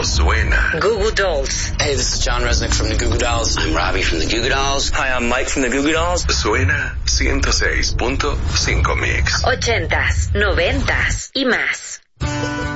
suena. Goo Goo Dolls. Hey, this is John Resnick from the Goo Goo Dolls. I'm Robbie from the Goo Goo Dolls. Hi, I'm Mike from the Goo Goo Dolls. Suena 106.5 Mix. 80s, 90s y más.